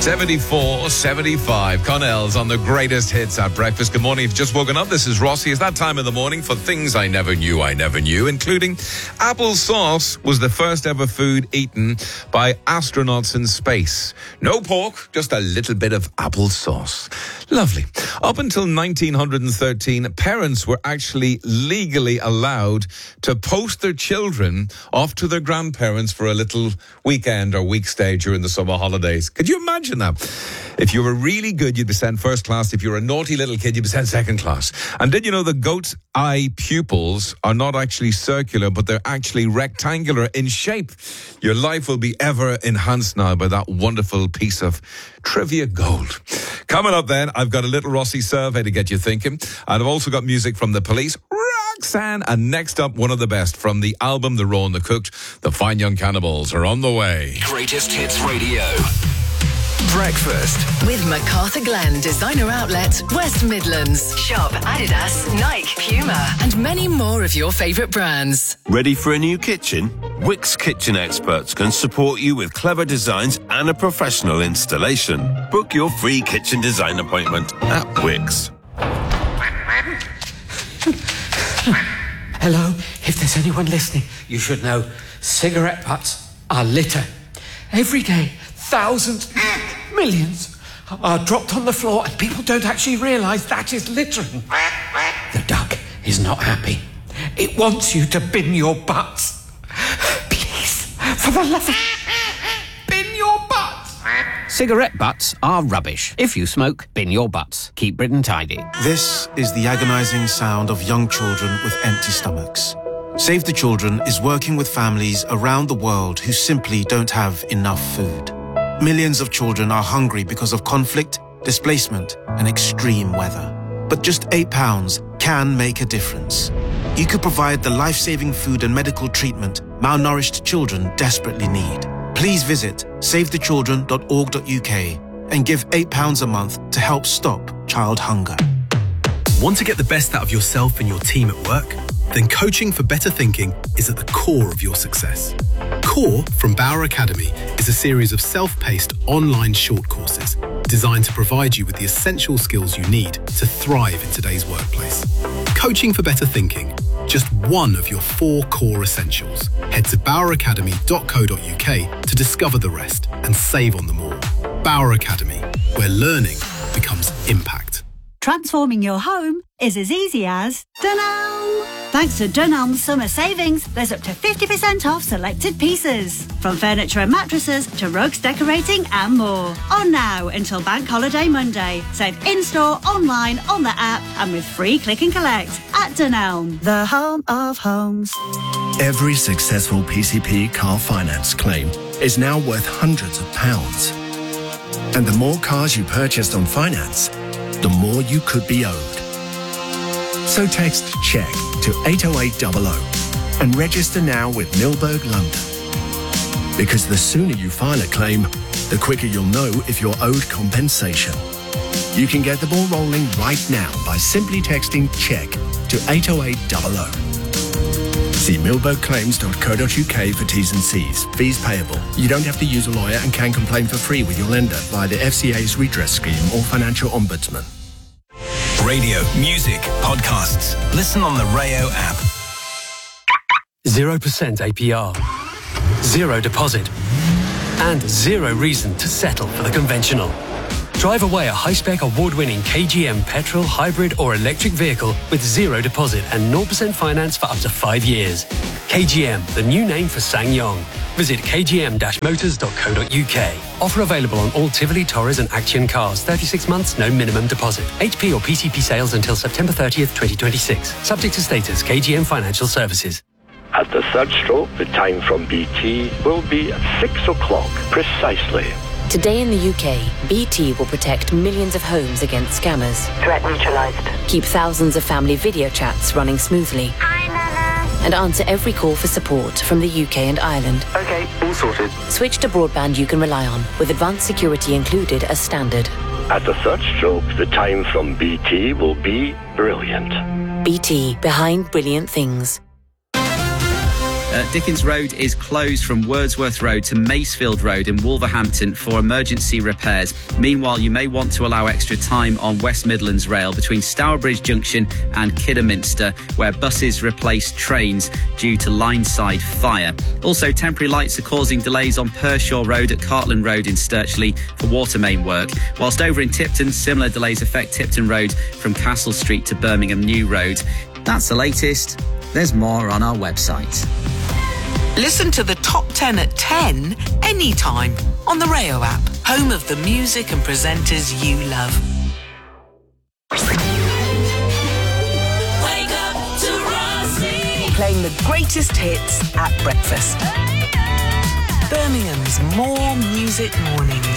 74, 75. Connell's on the greatest hits at breakfast. Good morning. If you've just woken up, this is Rossi. It's that time of the morning for things I never knew, including applesauce was the first ever food eaten by astronauts in space. No pork, just a little bit of applesauce. Lovely. Up until 1913, parents were actually legally allowed to post their children off to their grandparents for a little weekend or week stay during the summer holidays. Could you imagine that? If you were really good, you'd be sent first class. If you were a naughty little kid, you'd be sent second class. And did you know the goat's eye pupils are not actually circular, but they're actually rectangular in shape? Your life will be ever enhanced now by that wonderful piece of trivia gold. Coming up then, I've got a little Rossi survey to get you thinking. And I've also got music from The Police, Roxanne, and next up, one of the best from the album The Raw and the Cooked. The Fine Young Cannibals are on the way. Greatest Hits Radio. Breakfast with MacArthur Glen Designer Outlet, West Midlands. Shop Adidas, Nike, Puma, and many more of your favourite brands. Ready for a new kitchen? Wix Kitchen Experts can support you with clever designs and a professional installation. Book your free kitchen design appointment at Wix. Hello, if there's anyone listening, you should know cigarette butts are litter. Every day, thousands, millions are dropped on the floor and people don't actually realise that is littering. The duck is not happy. It wants you to bin your butts. Please, for the love of... bin your butts. Cigarette butts are rubbish. If you smoke, bin your butts. Keep Britain tidy. This is the agonising sound of young children with empty stomachs. Save the Children is working with families around the world who simply don't have enough food. Millions of children are hungry because of conflict, displacement, and extreme weather. But just £8 can make a difference. You could provide the life-saving food and medical treatment malnourished children desperately need. Please visit savethechildren.org.uk and give £8 a month to help stop child hunger. Want to get the best out of yourself and your team at work? Then Coaching for Better Thinking is at the core of your success. Core from Bauer Academy is a series of self-paced online short courses designed to provide you with the essential skills you need to thrive in today's workplace. Coaching for Better Thinking, just one of your 4 core essentials. Head to boweracademy.co.uk to discover the rest and save on them all. Bauer Academy, where learning becomes impact. Transforming your home is as easy as Dunelm. Thanks to Dunelm's summer savings, there's up to 50% off selected pieces. From furniture and mattresses to rugs, decorating and more. On now until Bank Holiday Monday. Save in-store, online, on the app and with free click and collect at Dunelm, the home of homes. Every successful PCP car finance claim is now worth hundreds of pounds. And the more cars you purchased on finance, the more you could be owed. So text CHECK to 80800 and register now with Milberg London. Because the sooner you file a claim, the quicker you'll know if you're owed compensation. You can get the ball rolling right now by simply texting CHECK to 80800. See milbergclaims.co.uk for T's and C's. Fees payable. You don't have to use a lawyer and can complain for free with your lender via the FCA's redress scheme or financial ombudsman. Radio, music, podcasts. Listen on the Rayo app. 0% APR. 0 deposit. And 0 reason to settle for the conventional. Drive away a high-spec award-winning KGM petrol, hybrid or electric vehicle with 0 deposit and 0% finance for up to 5 years. KGM, the new name for SsangYong. Visit kgm-motors.co.uk. Offer available on all Tivoli, Torres and Action cars. 36 months, no minimum deposit. HP or PCP sales until September 30th, 2026. Subject to status, KGM Financial Services. At the third stroke, the time from BT will be at 6 o'clock precisely. Today in the UK, BT will protect millions of homes against scammers. Threat neutralised. Keep thousands of family video chats running smoothly. Hi, Nana. And answer every call for support from the UK and Ireland. Okay, all sorted. Switch to broadband you can rely on, with advanced security included as standard. At the third stroke, the time from BT will be brilliant. BT, behind brilliant things. Dickens Road is closed from Wordsworth Road to Macefield Road in Wolverhampton for emergency repairs. Meanwhile, you may want to allow extra time on West Midlands Rail between Stourbridge Junction and Kidderminster, where buses replace trains due to line-side fire. Also, temporary lights are causing delays on Pershaw Road at Cartland Road in Sturchley for water main work. Whilst over in Tipton, similar delays affect Tipton Road from Castle Street to Birmingham New Road. That's the latest. There's more on our website. Listen to the top 10 at 10 anytime on the Rayo app, home of the music and presenters you love. Wake up to Rossi. Playing the greatest hits at breakfast. Birmingham's More Music Mornings.